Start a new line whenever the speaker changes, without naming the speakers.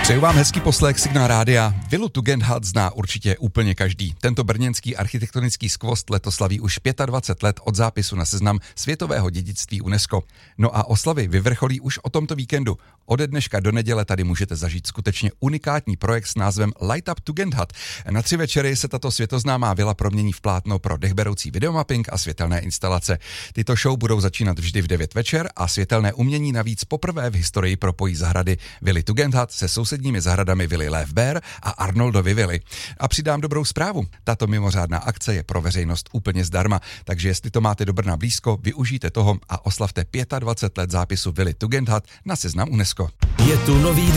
Přeju vám hezký poslech Signál rádia. Vilu Tugendhat zná určitě úplně každý. Tento brněnský architektonický skvost letos slaví už 25 let od zápisu na seznam světového dědictví UNESCO. No a oslavy vyvrcholí už o tomto víkendu. Ode dneška do neděle tady můžete zažít skutečně unikátní projekt s názvem Light Up Tugendhat. Na 3 večery se tato světoznámá vila promění v plátno pro dechberoucí videomapping a světelné instalace. Tyto show budou začínat vždy v 9 večer a světelné umění navíc poprvé v historii propojí zahrady vily Tugendhat se sousedními zahradami vily Löfberg a Arnoldovy vily. A přidám dobrou zprávu. Tato mimořádná akce je pro veřejnost úplně zdarma, takže jestli to máte do Brna blízko, využijte toho a oslavte 25 let zápisu vily Tugendhat na seznam UNESCO.
Je tu nový